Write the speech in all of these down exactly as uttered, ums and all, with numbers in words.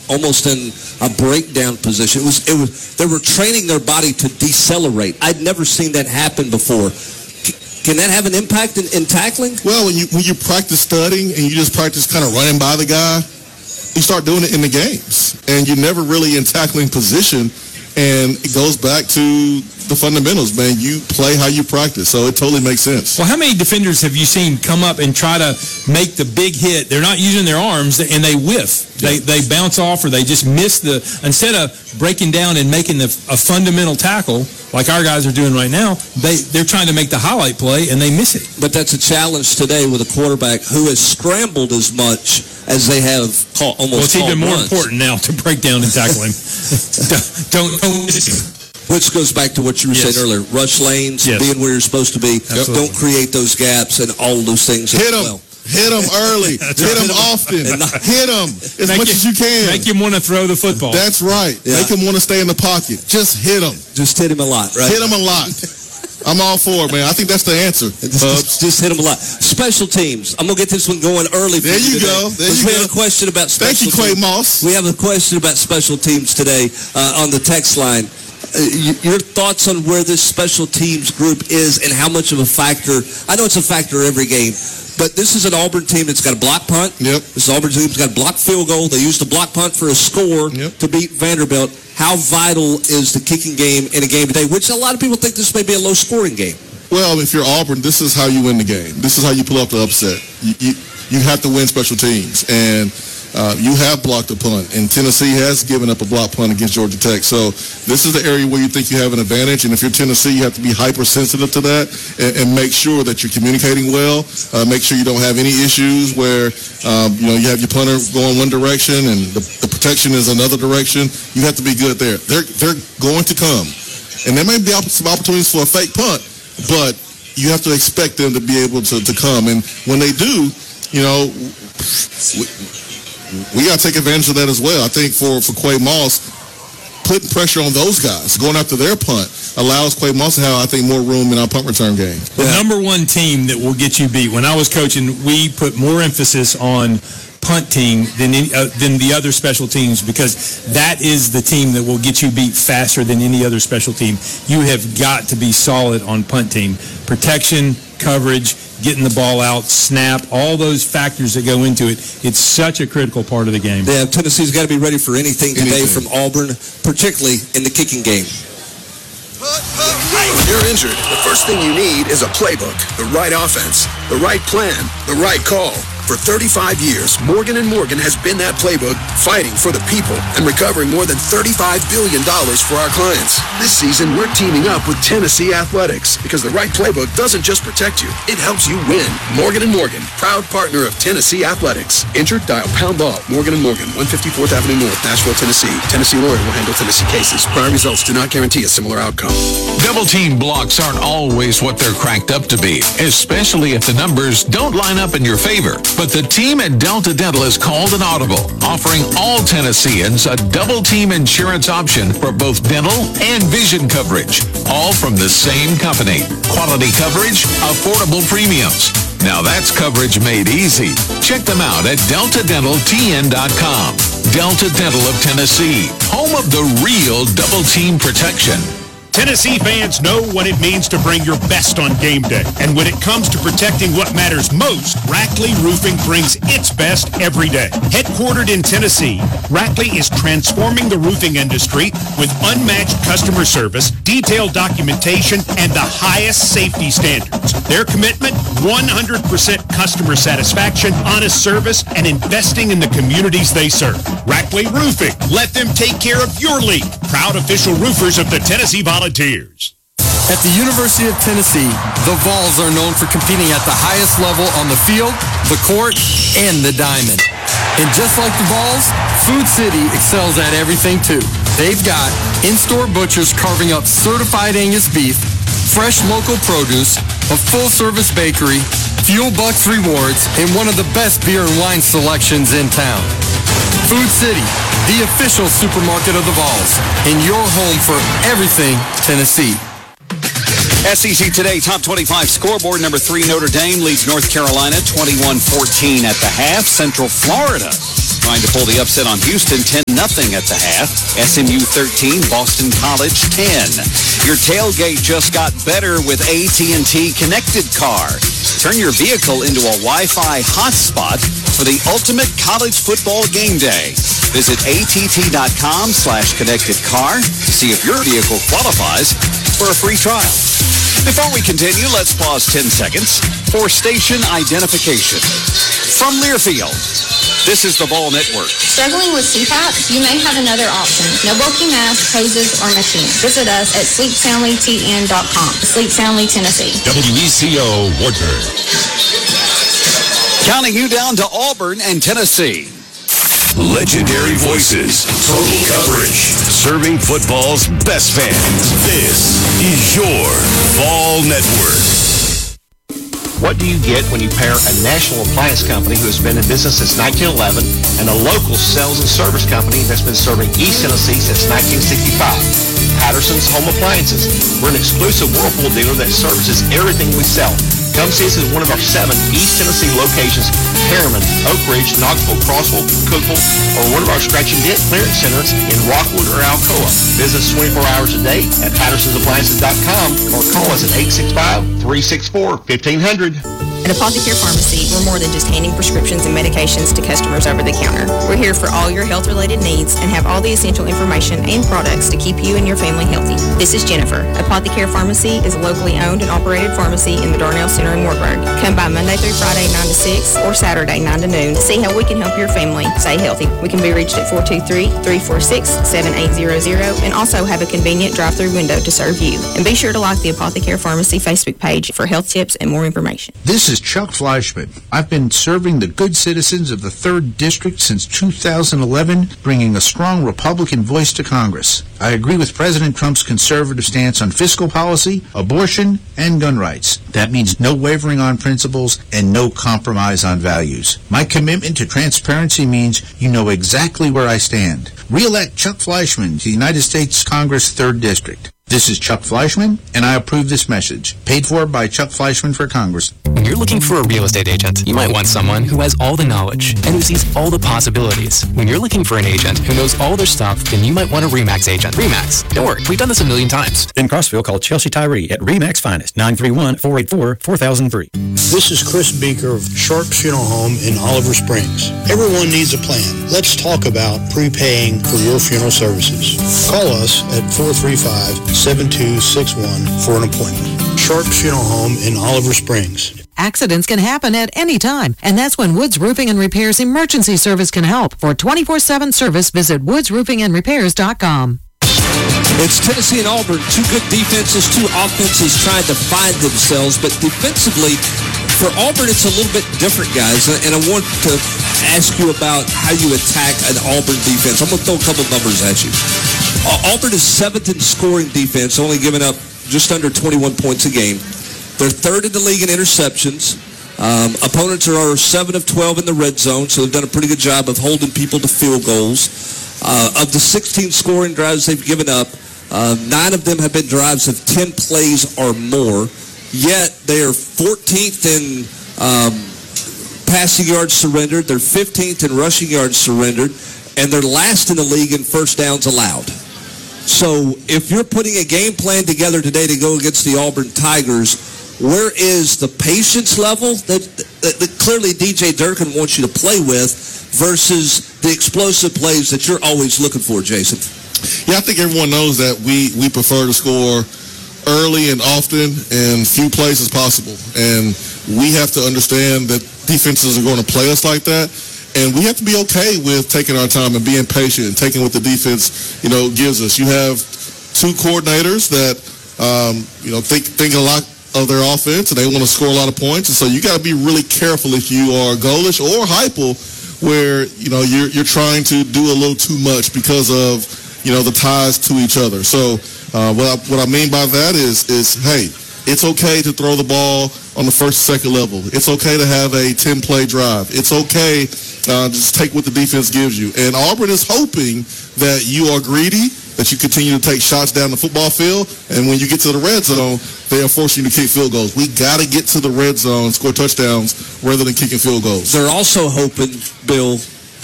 almost in a breakdown position. It was, it was, they were training their body to decelerate. I'd never seen that happen before. Can that have an impact in, in tackling? Well, when you when you practice studying and you just practice kind of running by the guy, you start doing it in the games. And you're never really in tackling position. And it goes back to the fundamentals, man. You play how you practice, so it totally makes sense. Well, how many defenders have you seen come up and try to make the big hit? They're not using their arms, and they whiff. They they bounce off, or they just miss the, instead of breaking down and making the, a fundamental tackle, like our guys are doing right now, they, they're trying to make the highlight play, and they miss it. But that's a challenge today with a quarterback who has scrambled as much as they have caught, almost Well, it's even more runs. important now to break down and tackle him. don't, don't, Which goes back to what you were yes. saying earlier. Rush lanes, yes. being where you're supposed to be. Absolutely. Don't create those gaps and all of those things. Hit them. Well. Hit them early. Hit them often. Hit them as make much you, as you can. Make him want to throw the football. That's right. Yeah. Make him want to stay in the pocket. Just hit them. Just hit him a lot, right? Hit them a lot. I'm all for it, man. I think that's the answer. Just, just hit them a lot. Special teams. I'm going to get this one going early for There you today. go. There you we go. have a question about special Thank you, Quay teams. Moss. We have a question about special teams today uh, on the text line. Uh, y- your thoughts on where this special teams group is and how much of a factor. I know it's a factor every game, but this is an Auburn team that's got a block punt. Yep. This Auburn team's got a block field goal. They used the block punt for a score Yep. to beat Vanderbilt. How vital is the kicking game in a game today, which a lot of people think this may be a low-scoring game? Well, if you're Auburn, this is how you win the game. This is how you pull off the upset. You you, you have to win special teams, and uh, you have blocked a punt, and Tennessee has given up a block punt against Georgia Tech. So this is the area where you think you have an advantage, and if you're Tennessee, you have to be hypersensitive to that and, and make sure that you're communicating well. Uh, make sure you don't have any issues where um, you know you have your punter going one direction and the, the protection is another direction. You have to be good there. They're they're going to come, and there may be some opportunities for a fake punt. But you have to expect them to be able to, to come. And when they do, you know, we, we got to take advantage of that as well. I think for, for Quay Moss, putting pressure on those guys, going after their punt, allows Quay Moss to have, I think, more room in our punt return game. The yeah. number one team that will get you beat. When I was coaching, we put more emphasis on punt team than any, uh, than the other special teams, because that is the team that will get you beat faster than any other special team. You have got to be solid on punt team. Protection, coverage, getting the ball out, snap, all those factors that go into it. It's such a critical part of the game. Yeah, Tennessee's got to be ready for anything today anything. from Auburn, particularly in the kicking game. When you're injured, the first thing you need is a playbook, the right offense, the right plan, the right call. For thirty-five years, Morgan and Morgan has been that playbook, fighting for the people and recovering more than thirty-five billion dollars for our clients. This season, we're teaming up with Tennessee Athletics, because the right playbook doesn't just protect you, it helps you win. Morgan and Morgan, proud partner of Tennessee Athletics. Injured? Dial pound law. Morgan and Morgan, one fifty-fourth Avenue North, Nashville, Tennessee. Tennessee lawyer will handle Tennessee cases. Prior results do not guarantee a similar outcome. Double team blocks aren't always what they're cracked up to be, especially if the numbers don't line up in your favor. But the team at Delta Dental has called an audible, offering all Tennesseans a double team insurance option for both dental and vision coverage, all from the same company. Quality coverage, affordable premiums. Now that's coverage made easy. Check them out at delta dental t n dot com. Delta Dental of Tennessee, home of the real double team protection. Tennessee fans know what it means to bring your best on game day. And when it comes to protecting what matters most, Rackley Roofing brings its best every day. Headquartered in Tennessee, Rackley is transforming the roofing industry with unmatched customer service, detailed documentation, and the highest safety standards. Their commitment, one hundred percent customer satisfaction, honest service, and investing in the communities they serve. Rackley Roofing. Let them take care of your leak. Proud official roofers of the Tennessee Volunteers. At the University of Tennessee, the Vols are known for competing at the highest level on the field, the court, and the diamond. And just like the Vols, Food City excels at everything too. They've got in-store butchers carving up certified Angus beef, fresh local produce, a full-service bakery, Fuel Bucks rewards, and one of the best beer and wine selections in town. Food City, the official supermarket of the Vols, and your home for everything Tennessee. S E C Today Top twenty-five scoreboard. Number three, Notre Dame leads North Carolina twenty-one fourteen at the half. Central Florida trying to pull the upset on Houston, ten nothing at the half. S M U thirteen, Boston College ten. Your tailgate just got better with A T and T Connected Car. Turn your vehicle into a Wi-Fi hotspot for the ultimate college football game day. Visit att.com slash connected car to see if your vehicle qualifies for a free trial. Before we continue, let's pause ten seconds for station identification. From Learfield, this is the Ball Network. Struggling with C PAP? You may have another option. No bulky masks, hoses, or machines. Visit us at sleep soundly t n dot com. Sleep Soundly, Tennessee. W E C O Wartburg. Counting you down to Auburn and Tennessee. Legendary voices, total coverage, serving football's best fans. This is your Ball Network. What do you get when you pair a national appliance company who has been in business since nineteen eleven and a local sales and service company that's been serving East Tennessee since nineteen sixty-five? Patterson's Home Appliances. We're an exclusive Whirlpool dealer that services everything we sell. Come see us at one of our seven East Tennessee locations, Harriman, Oak Ridge, Knoxville, Crossville, Cookville, or one of our scratch and dent clearance centers in Rockwood or Alcoa. Visit us twenty-four hours a day at pattersons appliances dot com or call us at eight six five, three six four, one five zero zero. At Apothecary Pharmacy, we're more than just handing prescriptions and medications to customers over the counter. We're here for all your health-related needs and have all the essential information and products to keep you and your family healthy. This is Jennifer. Apothecary Pharmacy is a locally owned and operated pharmacy in the Darnell Center in Wartburg. Come by Monday through Friday, nine to six, or Saturday, nine to noon, to see how we can help your family stay healthy. We can be reached at four two three, three four six, seven eight zero zero and also have a convenient drive-through window to serve you. And be sure to like the Apothecary Pharmacy Facebook page for health tips and more information. This is Chuck Fleischman. I've been serving the good citizens of the third District since two thousand eleven, bringing a strong Republican voice to Congress. I agree with President Trump's conservative stance on fiscal policy, abortion, and gun rights. That means no wavering on principles and no compromise on values. My commitment to transparency means you know exactly where I stand. Re-elect Chuck Fleischman to the United States Congress third District. This is Chuck Fleischman, and I approve this message. Paid for by Chuck Fleischman for Congress. When you're looking for a real estate agent, you might want someone who has all the knowledge and who sees all the possibilities. When you're looking for an agent who knows all their stuff, then you might want a RE/MAX agent. RE/MAX. Don't worry, we've done this a million times. In Crossville, call Chelsea Tyree at RE/MAX Finest, nine three one, four eight four, four thousand three. This is Chris Beaker of Sharp Funeral Home in Oliver Springs. Everyone needs a plan. Let's talk about prepaying for your funeral services. Call us at four three five, seven two six one for an appointment. Sharp Funeral Home in Oliver Springs. Accidents can happen at any time, and that's when Woods Roofing and Repairs Emergency Service can help. For twenty-four seven service, visit woods roofing and repairs dot com. It's Tennessee and Auburn, two good defenses, two offenses trying to find themselves, but defensively, for Auburn, it's a little bit different, guys, and I want to ask you about how you attack an Auburn defense. I'm going to throw a couple numbers at you. Auburn is seventh in scoring defense, only giving up just under twenty-one points a game. They're third in the league in interceptions. Um, opponents are seven of twelve in the red zone, so they've done a pretty good job of holding people to field goals. Uh, of the sixteen scoring drives they've given up, uh, nine of them have been drives of ten plays or more, yet they are fourteenth in um, passing yards surrendered, they're fifteenth in rushing yards surrendered, and they're last in the league in first downs allowed. So if you're putting a game plan together today to go against the Auburn Tigers, where is the patience level that, that, that clearly D J Durkin wants you to play with versus the explosive plays that you're always looking for, Jason? Yeah, I think everyone knows that we, we prefer to score early and often and few plays as possible. And we have to understand that defenses are going to play us like that. And we have to be okay with taking our time and being patient and taking what the defense, you know, gives us. You have two coordinators that, um, you know, think think a lot of their offense, and they want to score a lot of points. And so you got to be really careful if you are goalish or hypo, where, you know, you're you're trying to do a little too much because of, you know, the ties to each other. So uh, what I, what I mean by that is is hey, it's okay to throw the ball on the first and second level. It's okay to have a ten-play drive. It's okay uh, to just take what the defense gives you. And Auburn is hoping that you are greedy, that you continue to take shots down the football field, and when you get to the red zone, they are forcing you to kick field goals. We got to get to the red zone, score touchdowns, rather than kicking field goals. They're also hoping, Bill,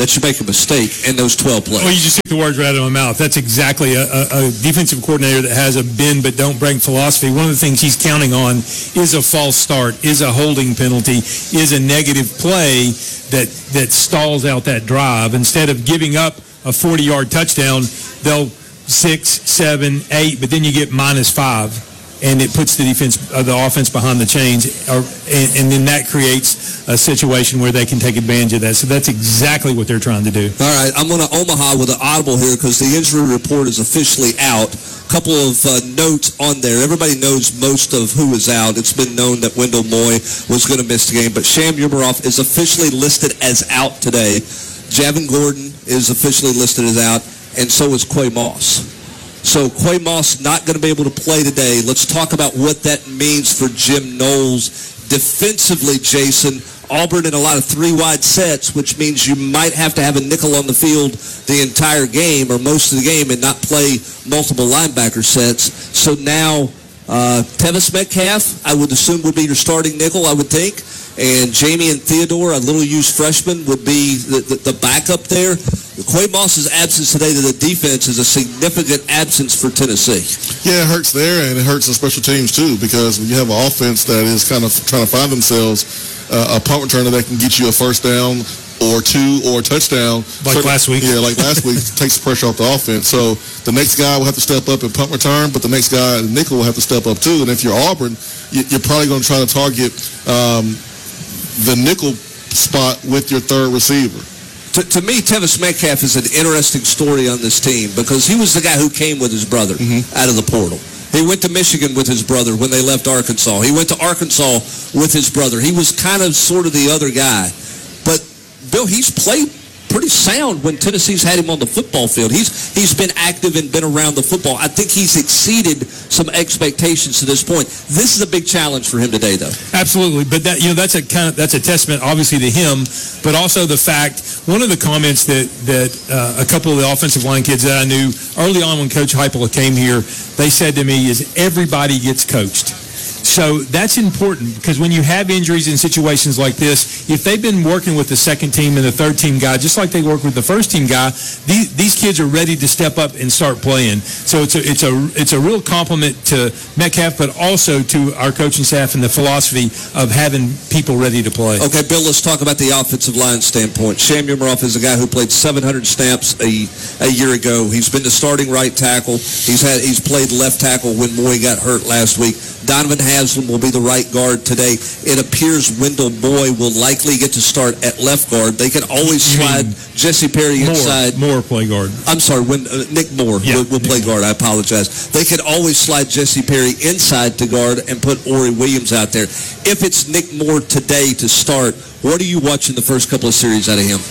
that you make a mistake in those twelve plays. Well, you just took the words right out of my mouth. That's exactly a, a, a defensive coordinator that has a bend but don't break philosophy. One of the things he's counting on is a false start, is a holding penalty, is a negative play that, that stalls out that drive. Instead of giving up a forty-yard touchdown, they'll six, seven, eight, but then you get minus five, and it puts the defense, uh, the offense behind the chains, or, and, and then that creates a situation where they can take advantage of that. So that's exactly what they're trying to do. All right, I'm going to Omaha with an audible here because the injury report is officially out. A couple of uh, notes on there. Everybody knows most of who is out. It's been known that Wendell Moy was going to miss the game, but Sham Umaroff is officially listed as out today. Javon Gordon is officially listed as out, and so is Quay Moss. So Quay Moss not going to be able to play today. Let's talk about what that means for Jim Knowles. Defensively, Jason, Auburn in a lot of three-wide sets, which means you might have to have a nickel on the field the entire game or most of the game and not play multiple linebacker sets. So now uh, Tevis Metcalf, I would assume, would be your starting nickel, I would think. And Jamie and Theodore, a little-used freshman, would be the, the, the backup there. Quay Moss's absence today to the defense is a significant absence for Tennessee. Yeah, it hurts there, and it hurts on special teams, too, because when you have an offense that is kind of trying to find themselves uh, a punt returner that can get you a first down or two or a touchdown. Like last week. Yeah, like last week, takes the pressure off the offense. So the next guy will have to step up and punt return, but the next guy, nickel, will have to step up, too. And if you're Auburn, you're probably going to try to target um, the nickel spot with your third receiver. To, to me, Tevis Metcalf is an interesting story on this team because he was the guy who came with his brother mm-hmm. out of the portal. He went to Michigan with his brother when they left Arkansas. He went to Arkansas with his brother. He was kind of sort of the other guy. But, Bill, he's played pretty sound when Tennessee's had him on the football field. He's he's been active and been around the football. I think he's exceeded some expectations to this point. This is a big challenge for him today, though. Absolutely, but that you know that's a kind of that's a testament, obviously, to him, but also the fact. One of the comments that that uh, a couple of the offensive line kids that I knew early on when Coach Heupel came here, they said to me, "Is everybody gets coached." So that's important because when you have injuries in situations like this, if they've been working with the second team and the third team guy, just like they work with the first team guy, these, these kids are ready to step up and start playing. So it's a it's a it's a real compliment to Metcalf, but also to our coaching staff and the philosophy of having people ready to play. Okay, Bill, let's talk about the offensive line standpoint. Sham Umaroff is a guy who played seven hundred snaps a a year ago. He's been the starting right tackle. He's had he's played left tackle when Moy got hurt last week. Donovan Haslam will be the right guard today. It appears Wendell Moy will likely get to start at left guard. They can always slide Jesse Perry Moore, inside. Moore play guard. I'm sorry, when, uh, Nick Moore yeah, will, will play Nick guard. I apologize. They could always slide Jesse Perry inside to guard and put Ori Williams out there. If it's Nick Moore today to start, what are you watching the first couple of series out of him?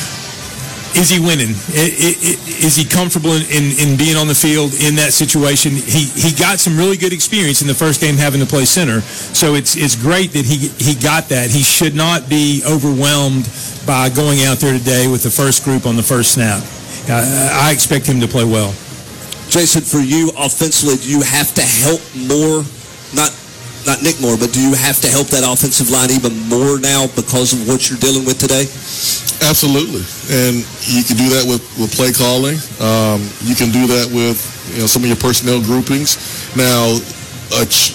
Is he winning? Is he comfortable in, in, in being on the field in that situation? He he got some really good experience in the first game having to play center, so it's it's great that he he got that. He should not be overwhelmed by going out there today with the first group on the first snap. Uh, I expect him to play well. Jason, for you offensively, do you have to help more? Not not Nick Moore, but do you have to help that offensive line even more now because of what you're dealing with today? Absolutely, and you can do that with, with play calling. Um, you can do that with you know some of your personnel groupings. Now, uh, ch-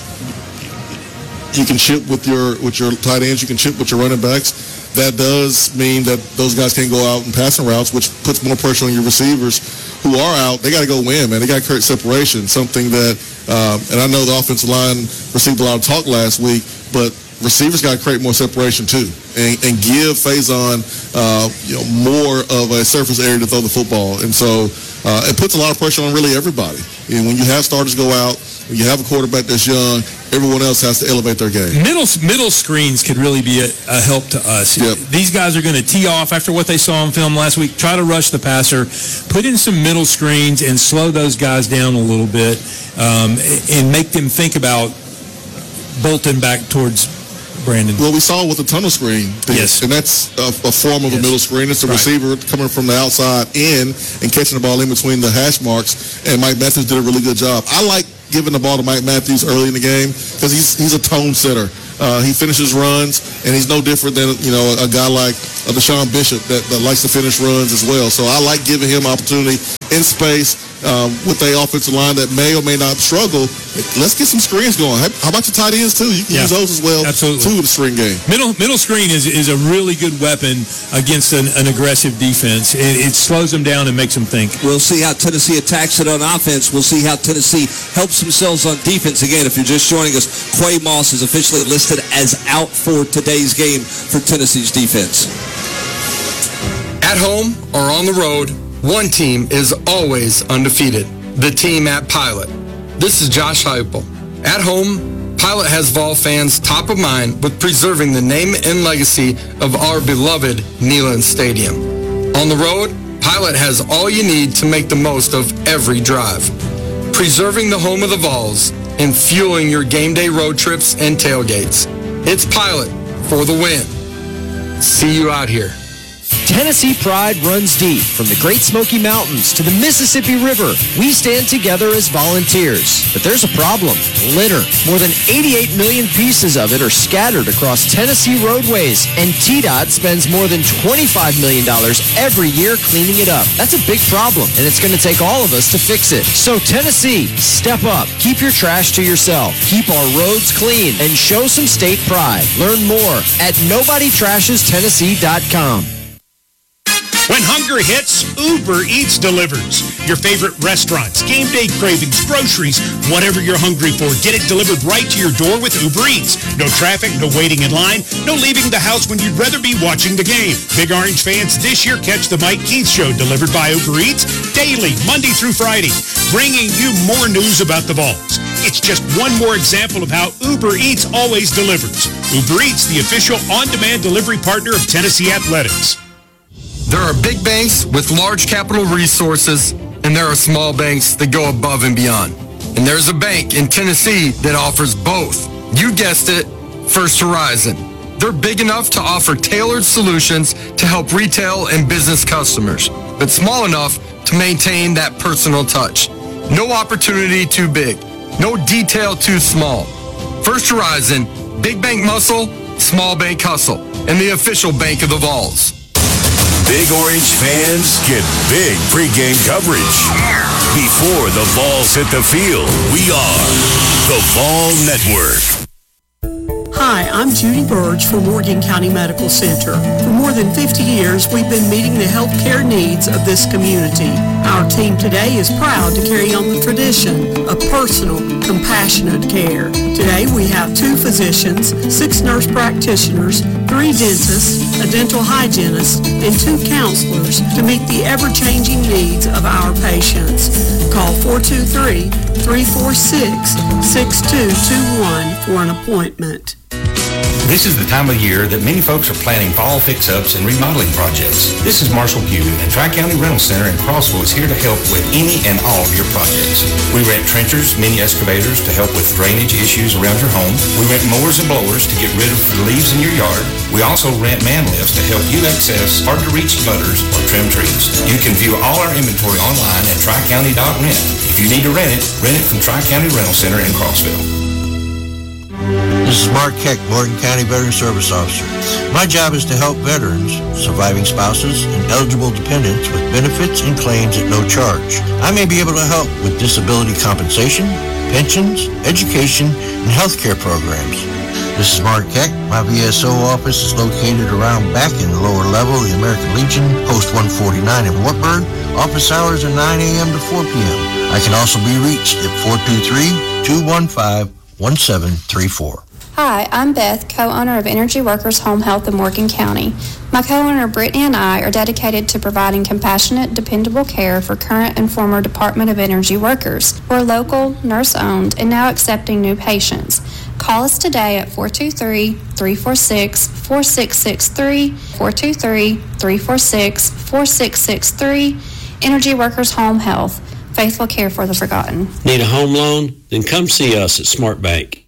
you can chip with your with your tight ends. You can chip with your running backs. That does mean that those guys can't go out and passing routes, which puts more pressure on your receivers who are out. They got to go win, man. They got to create separation. Something that, um, and I know the offensive line received a lot of talk last week, but receivers got to create more separation too, and, and give Faison uh, you know more of a surface area to throw the football. And so uh, it puts a lot of pressure on really everybody. And when you have starters go out, when you have a quarterback that's young, everyone else has to elevate their game. Middle middle screens could really be a, a help to us. Yep. These guys are going to tee off after what they saw on film last week, try to rush the passer, put in some middle screens and slow those guys down a little bit um, and make them think about bolting back towards Brandon. Well, we saw with the tunnel screen thing, yes. and that's a, a form of yes. a middle screen. It's a right. receiver coming from the outside in and catching the ball in between the hash marks, and Mike Matthews did a really good job. I like giving the ball to Mike Matthews early in the game because he's he's a tone setter. Uh, he finishes runs, and he's no different than, you know, a guy like uh, Deshaun Bishop that, that likes to finish runs as well. So I like giving him opportunity in space um, with a offensive line that may or may not struggle. Let's get some screens going. How about your tight ends, too? You can yeah, use those as well, absolutely. too, with the screen game. Middle middle screen is, is a really good weapon against an, an aggressive defense. It, it slows them down and makes them think. We'll see how Tennessee attacks it on offense. We'll see how Tennessee helps themselves on defense. Again, if you're just joining us, Quay Moss is officially listed as out for today's game for Tennessee's defense. At home or on the road, one team is always undefeated. The team at Pilot. This is Josh Heupel. At home, Pilot has Vol fans top of mind with preserving the name and legacy of our beloved Neyland Stadium. On the road, Pilot has all you need to make the most of every drive. Preserving the home of the Vols and fueling your game day road trips and tailgates. It's Pilot for the win. See you out here. Tennessee pride runs deep from the Great Smoky Mountains to the Mississippi River. We stand together as volunteers. But there's a problem. Litter. More than eighty-eight million pieces of it are scattered across Tennessee roadways, and T DOT spends more than twenty-five million dollars every year cleaning it up. That's a big problem, and it's going to take all of us to fix it. So Tennessee, step up. Keep your trash to yourself. Keep our roads clean, and show some state pride. Learn more at nobody trashes tennessee dot com. When hunger hits, Uber Eats delivers. Your favorite restaurants, game day cravings, groceries, whatever you're hungry for, get it delivered right to your door with Uber Eats. No traffic, no waiting in line, no leaving the house when you'd rather be watching the game. Big Orange fans this year catch the Mike Keith Show delivered by Uber Eats daily, Monday through Friday, bringing you more news about the Vols. It's just one more example of how Uber Eats always delivers. Uber Eats, the official on-demand delivery partner of Tennessee Athletics. There are big banks with large capital resources, and there are small banks that go above and beyond. And there's a bank in Tennessee that offers both. You guessed it, First Horizon. They're big enough to offer tailored solutions to help retail and business customers, but small enough to maintain that personal touch. No opportunity too big, no detail too small. First Horizon, big bank muscle, small bank hustle, and the official bank of the Vols. Big Orange fans get big pregame coverage. Before the Vols hit the field, we are the Vol Network. Hi, I'm Judy Burge from Morgan County Medical Center. For more than fifty years, we've been meeting the healthcare needs of this community. Our team today is proud to carry on the tradition of personal, compassionate care. Today, we have two physicians, six nurse practitioners, three dentists, a dental hygienist, and two counselors to meet the ever-changing needs of our patients. Call four two three, three four six, six two two one for an appointment. This is the time of year that many folks are planning fall fix-ups and remodeling projects. This is Marshall Pugh, and Tri-County Rental Center in Crossville is here to help with any and all of your projects. We rent trenchers, mini excavators to help with drainage issues around your home. We rent mowers and blowers to get rid of the leaves in your yard. We also rent man lifts to help you access hard-to-reach gutters or trim trees. You can view all our inventory online at tri county dot rent. If you need to rent it, rent it from Tri-County Rental Center in Crossville. This is Mark Keck, Morgan County Veteran Service Officer. My job is to help veterans, surviving spouses, and eligible dependents with benefits and claims at no charge. I may be able to help with disability compensation, pensions, education, and health care programs. This is Mark Keck. My V S O office is located around back in the lower level of the American Legion, Post one forty-nine in Wartburg. Office hours are nine a.m. to four p.m. I can also be reached at four two three, two one five, one seven three four. Hi, I'm Beth, co-owner of Energy Workers Home Health in Morgan County. My co-owner Brittany and I are dedicated to providing compassionate, dependable care for current and former Department of Energy workers. We're local, nurse-owned, and now accepting new patients. Call us today at four two three, three four six, four six six three, four two three, three four six, four six six three. Energy Workers Home Health, faithful care for the forgotten. Need a home loan? Then come see us at Smart Bank.